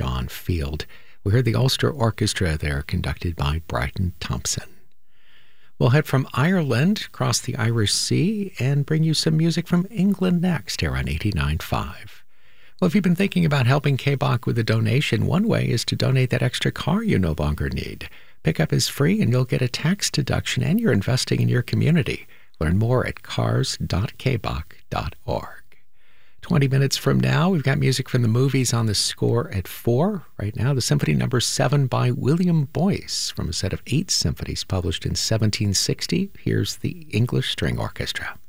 John Field. We heard the Ulster Orchestra there, conducted by Bryden Thompson. We'll head from Ireland across the Irish Sea and bring you some music from England next here on 89.5. Well, if you've been thinking about helping KBOC with a donation, one way is to donate that extra car you no longer need. Pickup is free and you'll get a tax deduction, and you're investing in your community. Learn more at cars.kboc.org. 20 minutes from now, we've got music from the movies on the score at 4. Right now, the Symphony No. 7 by William Boyce from a set of 8 symphonies published in 1760. Here's the English String Orchestra.